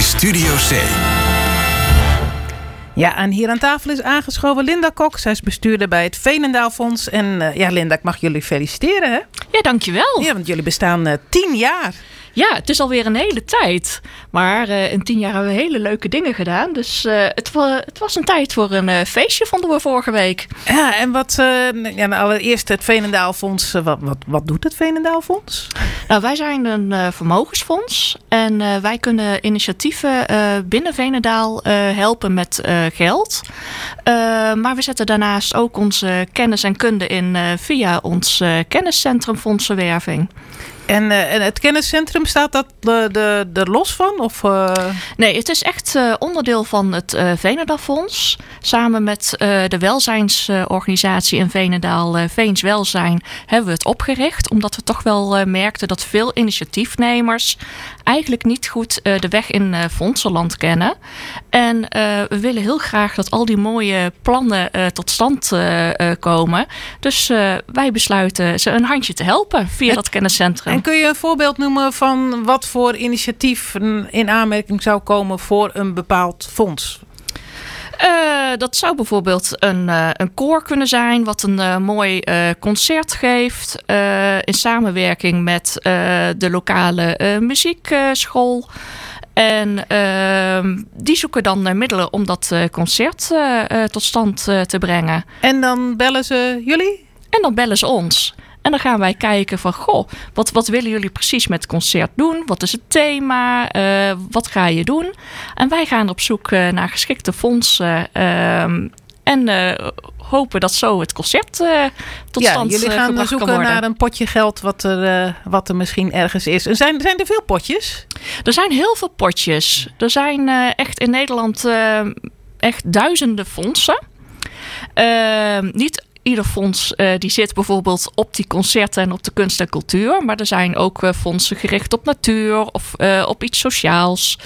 is Studio C. Ja, en hier aan tafel is aangeschoven Linda Kok. Zij is bestuurder bij het Veenendaalfonds. En Linda, ik mag jullie feliciteren, hè? Ja, dankjewel. Ja, want jullie bestaan 10 jaar. Ja, het is alweer een hele tijd. Maar in 10 jaar hebben we hele leuke dingen gedaan. Dus het was een tijd voor een feestje, vonden we vorige week. Ja, en allereerst het Veenendaalfonds. Wat doet het Veenendaalfonds? Nou, wij zijn een vermogensfonds. En wij kunnen initiatieven binnen Veenendaal helpen met geld. Maar we zetten daarnaast ook onze kennis en kunde in via ons kenniscentrum Fondsenwerving. En het kenniscentrum, staat dat er los van? Of? Nee, het is echt onderdeel van het Veenendaalfonds. Samen met de welzijnsorganisatie in Veenendaal, Veens Welzijn, hebben we het opgericht. Omdat we toch wel merkten dat veel initiatiefnemers eigenlijk niet goed de weg in fondsenland kennen. En we willen heel graag dat al die mooie plannen tot stand komen. Dus wij besluiten ze een handje te helpen via dat kenniscentrum. En kun je een voorbeeld noemen van wat voor initiatief in aanmerking zou komen voor een bepaald fonds? Dat zou bijvoorbeeld een koor kunnen zijn wat een mooi concert geeft in samenwerking met de lokale muziekschool. En die zoeken dan middelen om dat concert tot stand te brengen. En dan bellen ze jullie? En dan bellen ze ons. En dan gaan wij kijken van, wat willen jullie precies met het concert doen? Wat is het thema? Wat ga je doen? En wij gaan op zoek naar geschikte fondsen. En hopen dat zo het concert tot stand jullie gaan gebracht zoeken kan worden. naar een potje geld wat er misschien ergens is. En zijn er veel potjes? Er zijn heel veel potjes. Er zijn echt in Nederland echt duizenden fondsen. Niet ieder fonds die zit bijvoorbeeld op die concerten en op de kunst en cultuur. Maar er zijn ook fondsen gericht op natuur of op iets sociaals.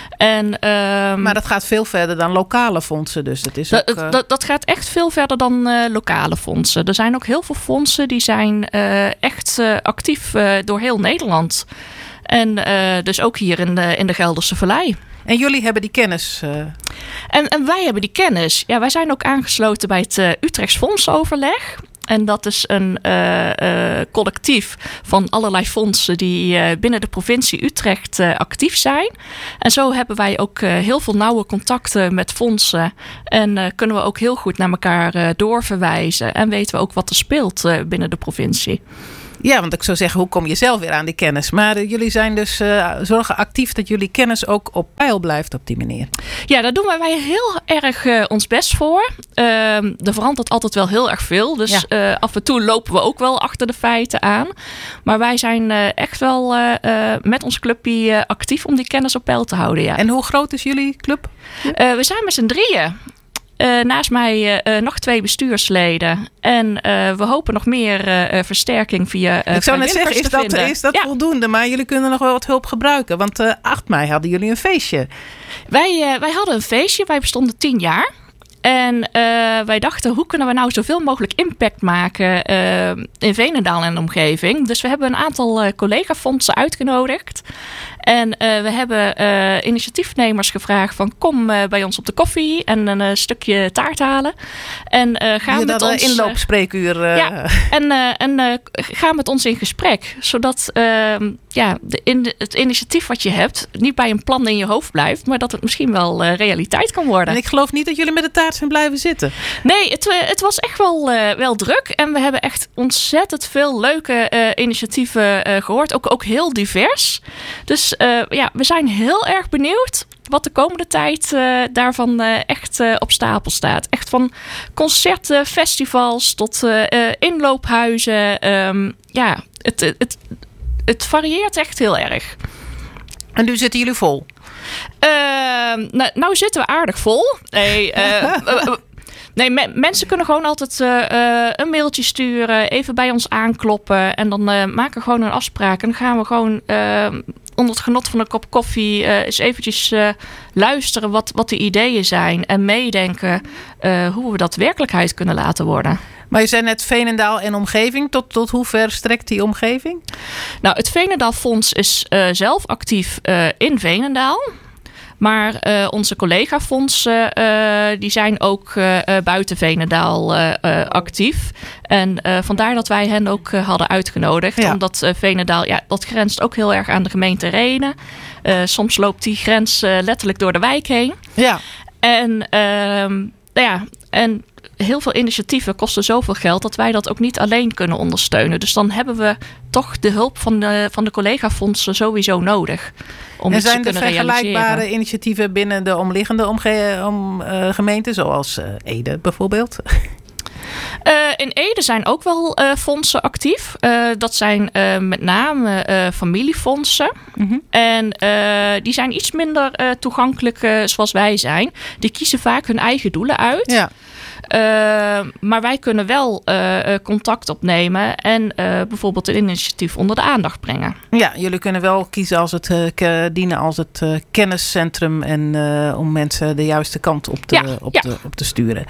Maar dat gaat veel verder dan lokale fondsen. Dus dat is dat gaat echt veel verder dan lokale fondsen. Er zijn ook heel veel fondsen die zijn echt actief door heel Nederland. En dus ook hier in de Gelderse Vallei. En jullie hebben die kennis? En wij hebben die kennis. Ja, wij zijn ook aangesloten bij het Utrechts Fondsoverleg. En dat is een collectief van allerlei fondsen die binnen de provincie Utrecht actief zijn. En zo hebben wij ook heel veel nauwe contacten met fondsen. En kunnen we ook heel goed naar elkaar doorverwijzen. En weten we ook wat er speelt binnen de provincie. Ja, want ik zou zeggen, hoe kom je zelf weer aan die kennis? Maar jullie zijn dus zorgen actief dat jullie kennis ook op peil blijft op die manier. Ja, daar doen wij heel erg ons best voor. Er verandert altijd wel heel erg veel. Dus af en toe lopen we ook wel achter de feiten aan. Maar wij zijn echt wel met ons clubje actief om die kennis op peil te houden. Ja. En hoe groot is jullie club? We zijn met z'n drieën. Naast mij nog 2 bestuursleden. En we hopen nog meer versterking via ik zou net zeggen, is dat voldoende? Maar jullie kunnen nog wel wat hulp gebruiken. Want 8 mei hadden jullie een feestje. Wij hadden een feestje. Wij bestonden 10 jaar. En wij dachten, hoe kunnen we nou zoveel mogelijk impact maken in Veenendaal en de omgeving? Dus we hebben een aantal collega-fondsen uitgenodigd. En we hebben initiatiefnemers gevraagd van kom bij ons op de koffie en een stukje taart halen. En gaan met ons inloopspreekuur. Ga met ons in gesprek. Zodat het initiatief wat je hebt niet bij een plan in je hoofd blijft, maar dat het misschien wel realiteit kan worden. En ik geloof niet dat jullie met de taart zijn blijven zitten. Nee, het was echt wel druk. En we hebben echt ontzettend veel leuke initiatieven gehoord. Ook heel divers. Dus we zijn heel erg benieuwd wat de komende tijd daarvan echt op stapel staat. Echt van concerten, festivals tot inloophuizen. Het varieert echt heel erg. En nu zitten jullie vol? Nou zitten we aardig vol. Nee, mensen kunnen gewoon altijd een mailtje sturen, even bij ons aankloppen en dan maken we gewoon een afspraak. En dan gaan we gewoon onder het genot van een kop koffie eens eventjes luisteren wat de ideeën zijn en meedenken hoe we dat werkelijkheid kunnen laten worden. Maar je zei net Veenendaal en omgeving. Tot hoe ver strekt die omgeving? Nou, het Veenendaalfonds is zelf actief in Veenendaal. Maar onze collega-fondsen die zijn ook buiten Veenendaal actief. En vandaar dat wij hen ook hadden uitgenodigd. Ja. Omdat Veenendaal, dat grenst ook heel erg aan de gemeente Rhenen. Soms loopt die grens letterlijk door de wijk heen. Ja. En heel veel initiatieven kosten zoveel geld dat wij dat ook niet alleen kunnen ondersteunen. Dus dan hebben we toch de hulp van de collega-fondsen sowieso nodig. En zijn er vergelijkbare initiatieven binnen de omliggende gemeenten, zoals Ede bijvoorbeeld? In Ede zijn ook wel fondsen actief. Dat zijn met name familiefondsen. Mm-hmm. En die zijn iets minder toegankelijk zoals wij zijn. Die kiezen vaak hun eigen doelen uit. Ja. Maar wij kunnen wel contact opnemen en bijvoorbeeld een initiatief onder de aandacht brengen. Ja, jullie kunnen wel kiezen als het dienen als het kenniscentrum en om mensen de juiste kant op te sturen.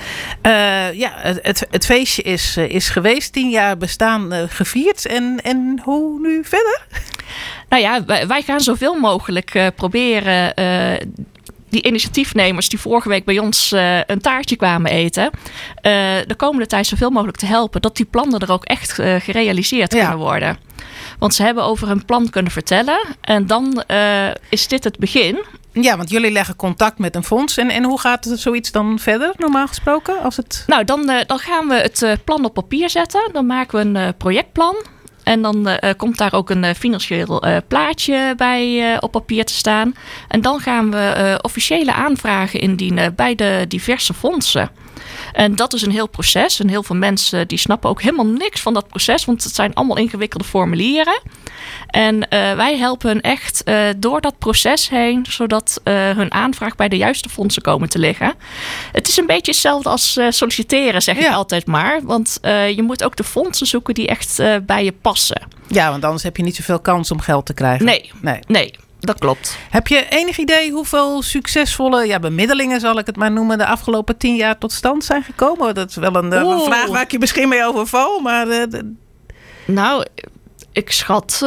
Het feestje is geweest, 10 jaar bestaan gevierd. En hoe nu verder? Nou ja, wij gaan zoveel mogelijk proberen die initiatiefnemers die vorige week bij ons een taartje kwamen eten, de komende tijd zoveel mogelijk te helpen dat die plannen er ook echt gerealiseerd kunnen worden. Want ze hebben over hun plan kunnen vertellen en dan is dit het begin. Ja, want jullie leggen contact met een fonds. En hoe gaat het zoiets dan verder, normaal gesproken? Nou, dan gaan we het plan op papier zetten. Dan maken we een projectplan. En dan komt daar ook een financieel plaatje bij op papier te staan. En dan gaan we officiële aanvragen indienen bij de diverse fondsen. En dat is een heel proces. En heel veel mensen die snappen ook helemaal niks van dat proces. Want het zijn allemaal ingewikkelde formulieren. En wij helpen hen echt door dat proces heen. Zodat hun aanvraag bij de juiste fondsen komen te liggen. Het is een beetje hetzelfde als solliciteren, zeg ik altijd maar. Want je moet ook de fondsen zoeken die echt bij je passen. Ja, want anders heb je niet zoveel kans om geld te krijgen. Nee. Dat klopt. Heb je enig idee hoeveel succesvolle bemiddelingen, zal ik het maar noemen, de afgelopen 10 jaar tot stand zijn gekomen? Dat is wel een vraag waar ik je misschien mee overval. Maar, Nou, ik schat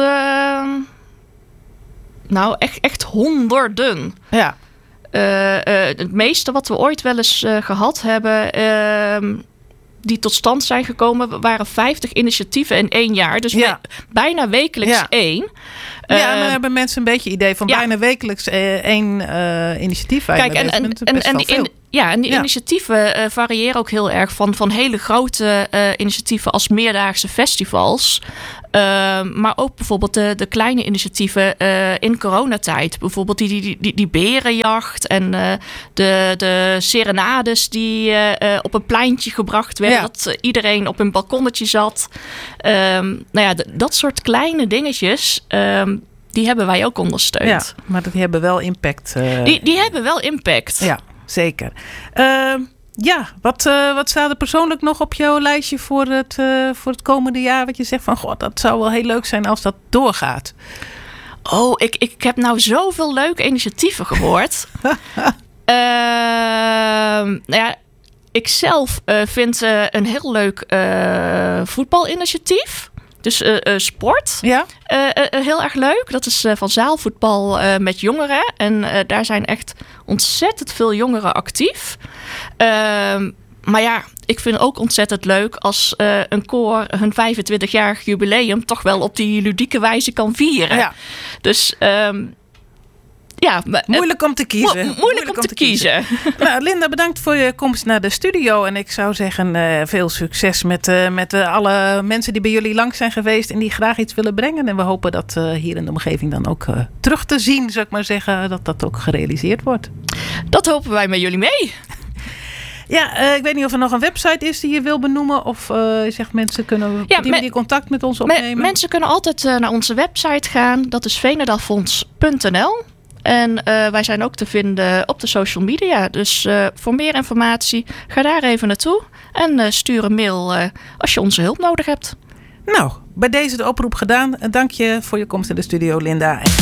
echt honderden. Ja. Het meeste wat we ooit wel eens gehad hebben, die tot stand zijn gekomen, waren 50 initiatieven in 1 jaar. Dus bijna wekelijks 1. Ja, dan hebben mensen een beetje idee van bijna wekelijks 1 initiatief. Kijk, en die initiatieven variëren ook heel erg van hele grote initiatieven als meerdaagse festivals. Maar ook bijvoorbeeld de kleine initiatieven in coronatijd. Bijvoorbeeld die berenjacht en de serenades die op een pleintje gebracht werden. Ja. Dat iedereen op een balkonnetje zat. Dat soort kleine dingetjes, die hebben wij ook ondersteund. Ja, maar die hebben wel impact. Die hebben wel impact. Ja, zeker. Wat staat er persoonlijk nog op jouw lijstje voor het komende jaar? Wat je zegt van, god, dat zou wel heel leuk zijn als dat doorgaat. Oh, ik heb nou zoveel leuke initiatieven gehoord. Ik zelf vind een heel leuk voetbalinitiatief. Dus sport. Ja. Heel erg leuk. Dat is van zaalvoetbal met jongeren. En daar zijn echt ontzettend veel jongeren actief. Maar ja, ik vind het ook ontzettend leuk als een koor hun 25-jarig jubileum toch wel op die ludieke wijze kan vieren. Ja. Dus moeilijk om te kiezen. Moeilijk om te kiezen. Nou, Linda, bedankt voor je komst naar de studio. En ik zou zeggen, veel succes met alle mensen die bij jullie langs zijn geweest en die graag iets willen brengen. En we hopen dat hier in de omgeving dan ook terug te zien, zou ik maar zeggen, dat ook gerealiseerd wordt. Dat hopen wij met jullie mee. Ja, ik weet niet of er nog een website is die je wil benoemen. Of je zegt mensen kunnen die contact met ons opnemen. Mensen kunnen altijd naar onze website gaan. Dat is veenendalfonds.nl. En wij zijn ook te vinden op de social media. Dus voor meer informatie ga daar even naartoe. En stuur een mail als je onze hulp nodig hebt. Nou, bij deze de oproep gedaan. Dank je voor je komst in de studio, Linda.